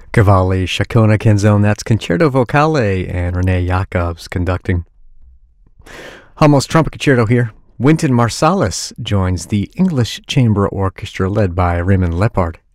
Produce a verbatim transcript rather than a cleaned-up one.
Cavalli, Chacona Canzone, that's Concerto Vocale, and Rene Jacobs conducting. Hummels Trumpet Concerto here. Wynton Marsalis joins the English Chamber Orchestra led by Raymond Lepard.